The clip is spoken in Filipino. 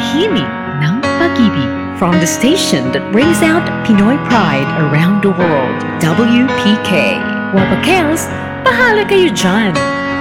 himig ng pag-ibig. From the station that brings out Pinoy pride around the world, WPK. Wapakels, bahala kayo dyan!